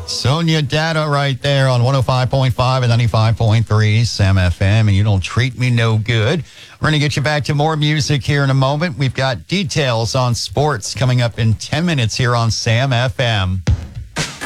Sonia Data right there on 105.5 and 95.3 Sam FM, and you don't treat me no good. We're going to get you back to more music here in a moment. We've got details on sports coming up in 10 minutes here on Sam FM.